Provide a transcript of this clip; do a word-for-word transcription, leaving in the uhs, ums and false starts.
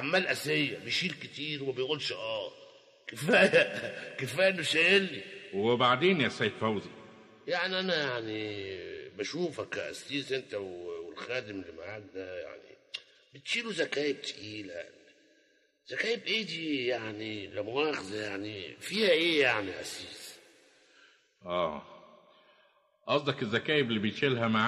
عمال قاسيه بيشيل كتير وما بيقولش اه. كفايه كفايه انه شايلني. وبعدين يا سيد فوزي؟ يعني انا يعني بشوفك كقسيس انت والخادم اللي معاك ده، يعني بتشيلوا زكايب تقيله. زكايب ايه دي يعني؟ لا مؤاخذه، يعني فيها ايه يعني يا قسيس؟ اه، قصدك الزكايب اللي بيشيلها مع